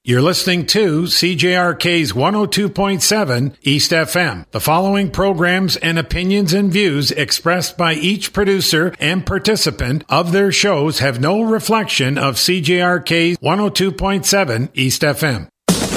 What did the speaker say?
You're listening to CJRK's 102.7 East FM. The following programs and opinions and views expressed by each producer and participant of their shows have no reflection of CJRK's 102.7 East FM.